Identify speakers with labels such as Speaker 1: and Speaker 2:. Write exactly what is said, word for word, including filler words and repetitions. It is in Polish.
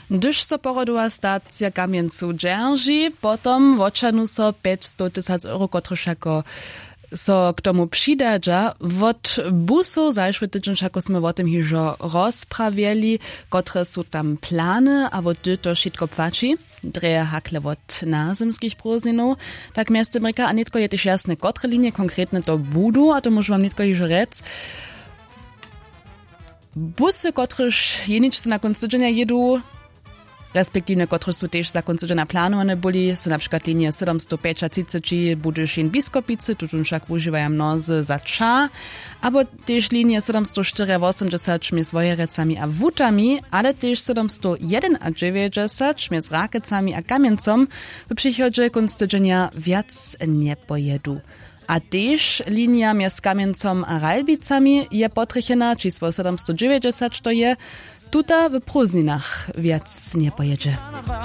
Speaker 1: Gdyż so porodowa stacja Kamieńcu dzierży, potom wočanu so päťsto tysac euro, kotrež jako so k tomu přidadža. Wot busov zajšły tydzień, ako sme o tym hižo rozprawieli, kotre sú tam plany, a wot to všetko płaci. Dreje hakle wot nazemskich prózdninov. Tak miasto Mreka, a nitko je też jasne, kotre linie konkretne to budu, a to môžu vám nitko hižo rec. Busy, kotrež jeničce na konc tydzienia jedu, respektívne, kotrež sú tiež za konc tydzienia plánované boli, sú napríklad linie sedemsto päťdesiat, budeš in Biskopice, tu však užívajú mnoze za ča, abo tiež linie sedemsto osemdesiatštyri šmies Vojerecami a Wutami, ale tiež sedemsto deväťdesiat šmies Rakecami a Kamiencom v przychodzie konc tydzienia viac nepojedu. A tiež linia miast Kamiencom a Ralbicami je potrechena, číslo sedemsto deväťdesiat, to je tuta w prózdninach viac nepojedzie.